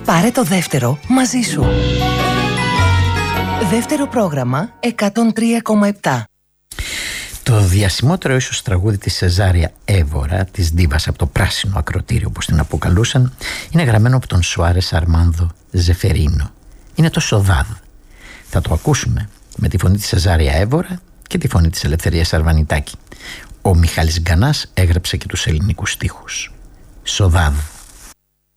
Πάρε το δεύτερο μαζί σου. Δεύτερο πρόγραμμα 103,7. Το διασημότερο ίσως τραγούδι της Σεζάρια Εύωρα, της Ντίβας από το πράσινο ακροτήριο όπως την αποκαλούσαν, είναι γραμμένο από τον Σουάρες Αρμάνδο Ζεφερίνο. Είναι το Σοδάδ. Θα το ακούσουμε με τη φωνή της Σεζάρια Εύωρα και τη φωνή της Ελευθερίας Αρβανιτάκη. Ο Μιχάλης Γκανάς έγραψε και τους ελληνικούς στίχους. Σοδάδ.